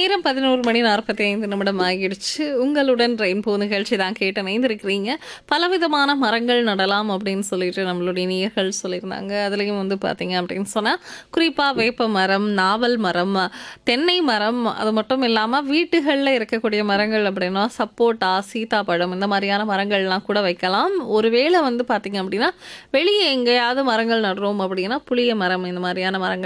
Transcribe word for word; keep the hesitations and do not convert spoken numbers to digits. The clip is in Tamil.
நேரம் பதினொரு மணி நாற்பத்தி ஐந்து நிமிடம் ஆகிடுச்சு. உங்களுடன் ரெயின்போ நிகழ்ச்சி தான் கேட்டு இணைந்திருக்கிறீங்க. பலவிதமான மரங்கள் நடலாம் அப்படின்னு சொல்லிட்டு நம்மளுடைய நேயர்கள் சொல்லியிருந்தாங்க. அதுலேயும் வந்து பார்த்தீங்க அப்படின்னு சொன்னால் குறிப்பாக வேப்ப மரம், நாவல் மரம், தென்னை மரம், அது மட்டும் இல்லாமல் வீட்டுகளில் இருக்கக்கூடிய மரங்கள் அப்படின்னா சப்போட்டா, சீதாப்பழம் இந்த மாதிரியான மரங்கள்லாம் கூட வைக்கலாம். ஒருவேளை வந்து பார்த்தீங்க அப்படின்னா வெளியே எங்கேயாவது மரங்கள் நடுறோம் அப்படின்னா புளிய மரம் இந்த மாதிரியான மரங்கள்